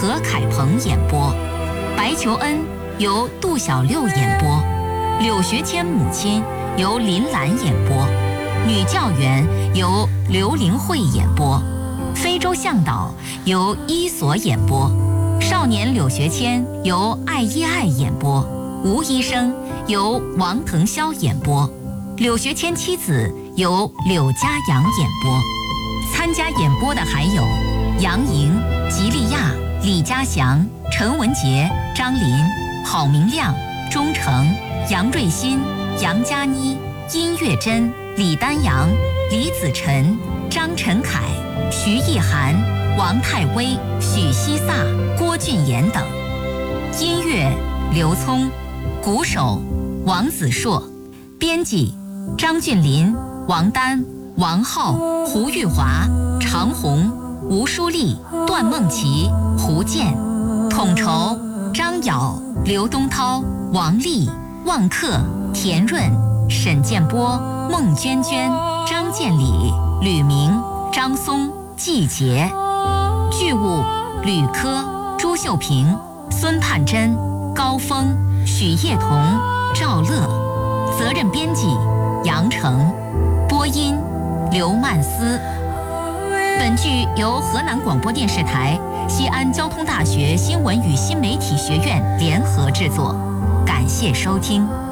何凯鹏演播，白求恩由杜小六演播，柳学谦母亲由林兰演播，女教员由刘玲慧演播，非洲向导由伊索演播，少年柳学谦由艾依艾演播，吴医生由王腾霄演播，柳学谦妻子由柳家阳演播。参加演播的还有杨莹、吉利亚、李家祥、陈文杰、张林、郝明亮、钟诚、杨瑞新、杨佳妮、殷月珍、李丹阳、李子晨、张晨凯、徐艺涵、王泰威、许西萨、郭俊言等。音乐刘聪，鼓手王子硕，编辑张俊林、王丹、王浩、胡玉华、常红、吴淑丽、段梦琪、胡健，统筹张瑶、刘东涛、王丽、旺克、田润、沈建波、孟娟娟、张建礼、吕明、张松、季杰，剧务吕科、朱秀平、孙盼珍、高峰、许叶彤、赵乐，责任编辑杨成，播音刘曼思。本剧由河南广播电视台、西安交通大学新闻与新媒体学院联合制作，感谢收听。